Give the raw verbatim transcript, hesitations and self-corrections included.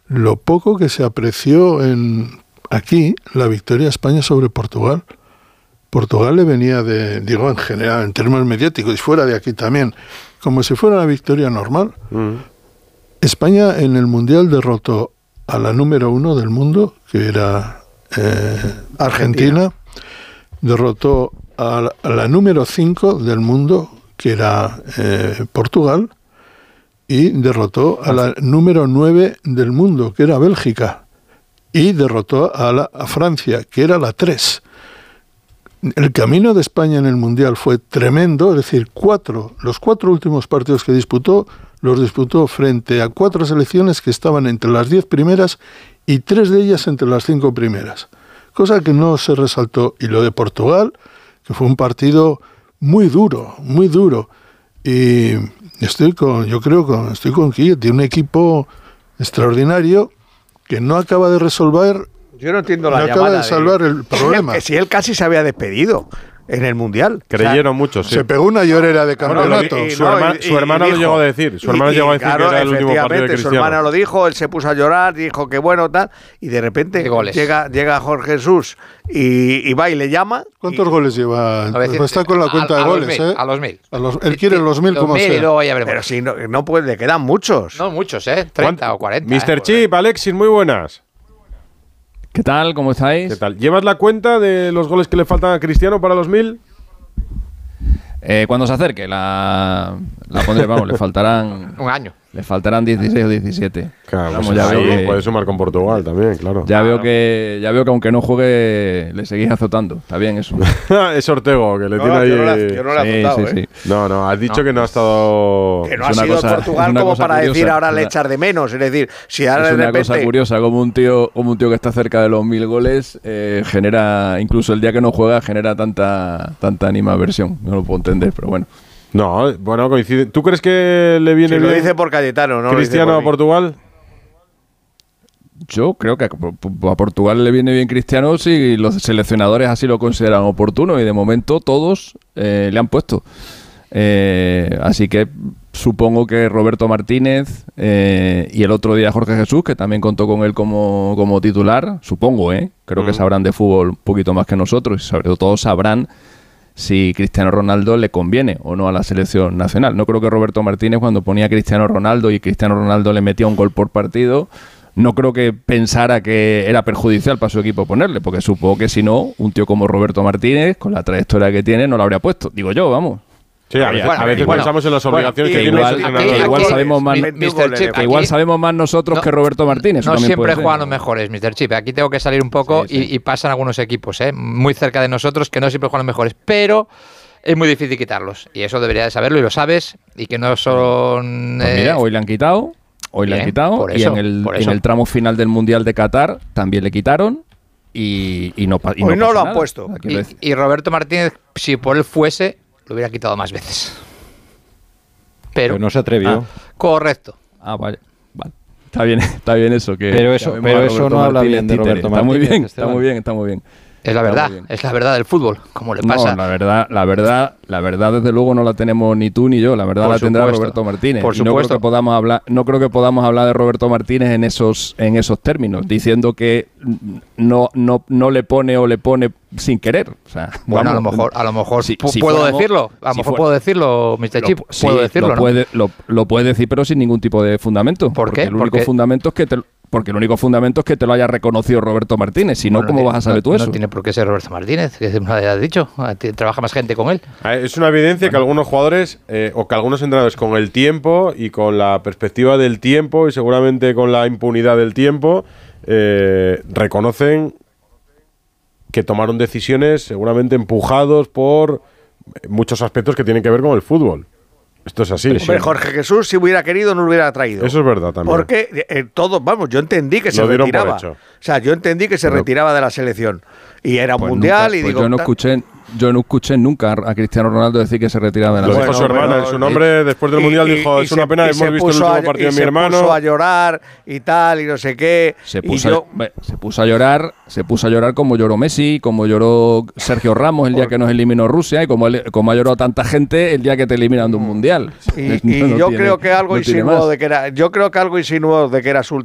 lo poco que se apreció en aquí la victoria de España sobre Portugal. Portugal le venía de, digo en general, en términos mediáticos, y fuera de aquí también, como si fuera una victoria normal. Mm. España en el Mundial derrotó a la número uno del mundo, que era eh, Argentina. Argentina, derrotó a la, a la número cinco del mundo, que era eh, Portugal, y derrotó a la número nueve del mundo, que era Bélgica, y derrotó a, la, a Francia, que era la tres. El camino de España en el Mundial fue tremendo, es decir, cuatro, los cuatro últimos partidos que disputó, los disputó frente a cuatro selecciones que estaban entre las diez primeras y tres de ellas entre las cinco primeras, cosa que no se resaltó. Y lo de Portugal, que fue un partido muy duro, muy duro, y estoy con, yo creo con, estoy con Quille, tiene un equipo extraordinario que no acaba de resolver. Yo no entiendo la no llamada. acaba de salvar de, el problema. Que si él casi se había despedido en el Mundial. Creyeron o sea, muchos, sí. Se pegó una llorera de campeonato. Bueno, y, y, su, no, herma, y, su hermana y, lo llegó a decir. Su hermana y, llegó a decir claro, que era el último partido de Cristiano. Su hermana lo dijo, él se puso a llorar, dijo que bueno, tal. Y de repente llega, llega Jorge Jesús y, y va y le llama. ¿Cuántos y, goles lleva? Pues está con la cuenta a, de a goles, mil, ¿eh? A los mil. A los, él quiere los mil, como sea. Pero si no, no puede, le quedan muchos. No, muchos, ¿eh? treinta o cuarenta. mister Eh, Chip, Alexis, muy buenas. ¿Qué tal? ¿Cómo estáis? ¿Qué tal? ¿Llevas la cuenta de los goles que le faltan a Cristiano para los mil? Eh, cuando se acerque, la, la pondré, vamos, le faltarán... Un año. Le faltarán dieciséis o diecisiete. Claro, vamos, pues ya sí, veo que, puede sumar con Portugal también, claro. Ya, claro. Veo que, ya veo que aunque no juegue, le seguís azotando. Está bien eso. Es Ortego, que le no, tiene ahí... Yo no le, yo no le he azotado, sí, sí, ¿eh? sí. No, no, has dicho no. que no ha estado... Que no ha sido cosa, Portugal como para curiosa, decir ahora le echar de menos. Es decir, si ahora es de una repente... cosa curiosa, como un tío como un tío que está cerca de los mil goles eh, genera, incluso el día que no juega, genera tanta, tanta animaversión. No lo puedo entender, pero bueno. No, bueno, coincide. ¿Tú crees que le viene si bien? Lo dice por Cayetano, ¿no? Cristiano por a Portugal. Yo creo que a Portugal le viene bien Cristiano si los seleccionadores así lo consideran oportuno y de momento todos eh, le han puesto. Eh, así que supongo que Roberto Martínez eh, y el otro día Jorge Jesús, que también contó con él como, como titular, supongo, ¿eh? Creo mm. que sabrán de fútbol un poquito más que nosotros y sobre todo sabrán si Cristiano Ronaldo le conviene o no a la selección nacional. No creo que Roberto Martínez, cuando ponía a Cristiano Ronaldo y Cristiano Ronaldo le metía un gol por partido, no creo que pensara que era perjudicial para su equipo ponerle, porque supongo que si no, un tío como Roberto Martínez, con la trayectoria que tiene, no lo habría puesto. Digo yo, vamos. Sí, a veces, bueno, a veces bueno, pensamos en las obligaciones bueno, que igual, tiene el que igual sabemos más, mister Chip, que igual sabemos más nosotros no, que Roberto Martínez. No siempre juegan los mejores, mister Chip. Aquí tengo que salir un poco sí, sí. Y, y pasan algunos equipos, ¿eh? muy cerca de nosotros, que no siempre juegan los mejores, pero es muy difícil quitarlos. Y eso debería de saberlo y lo sabes. Y que no son... Pues mira, eh, hoy le han quitado. Hoy bien, le han quitado. Eso, y en el, en el tramo final del Mundial de Qatar también le quitaron. Y, y no, y hoy no, no lo han nada. puesto. Y, y Roberto Martínez, si por él fuese, lo hubiera quitado más veces. Pero, pero no se atrevió. Ah, correcto. Ah, vale. vale. Está bien, está bien eso. Que, pero eso, que pero eso no habla bien de Roberto Martínez. Está muy bien, este está muy bien, está muy bien. Es la verdad, es la verdad del fútbol, como le pasa. No, la verdad, la verdad, la verdad desde luego no la tenemos ni tú ni yo, la verdad por la supuesto, tendrá Roberto Martínez. Por y no creo que podamos hablar, no creo que podamos hablar de Roberto Martínez en esos en esos términos, diciendo que no no no le pone o le pone sin querer. O sea, bueno, vamos, a lo mejor, a lo mejor si, puedo si fuéramos, decirlo, a lo si mejor fuera, puedo decirlo, mister Chip, sí, puedo decirlo, lo ¿no? puede, lo, lo puede decir, pero sin ningún tipo de fundamento. ¿Por qué? Porque el único porque fundamento es que te Porque el único fundamento es que te lo haya reconocido Roberto Martínez. Si no, bueno, ¿cómo vas a saber no, tú eso? No tiene por qué ser Roberto Martínez, que me lo hayas dicho. Trabaja más gente con él. Es una evidencia bueno. que algunos jugadores eh, o que algunos entrenadores con el tiempo y con la perspectiva del tiempo y seguramente con la impunidad del tiempo eh, reconocen que tomaron decisiones seguramente empujados por muchos aspectos que tienen que ver con el fútbol. Esto es así. Hombre, sí. Jorge Jesús, si hubiera querido, no lo hubiera traído. Eso es verdad también. Porque eh, todo, vamos, yo entendí que lo se retiraba. O sea, yo entendí que se Pero, retiraba de la selección. Y era un pues mundial nunca, y pues digo... Yo no, escuché, yo no escuché nunca a Cristiano Ronaldo decir que se retiraba de la Lo selección. dijo bueno, su hermana bueno, en su nombre, y, después del y, mundial, y, dijo, y es una se, pena, hemos visto el último a, partido de mi se hermano. Se puso a llorar y tal, y no sé qué. Se puso, y yo, a, se puso a llorar, se puso a llorar como lloró Messi, como lloró Sergio Ramos el día que nos eliminó Rusia y como, como ha llorado tanta gente el día que te eliminan de un mundial. Y, y no, no yo tiene, creo que algo no insinuó de que era, yo creo que algo insinuó de que era su último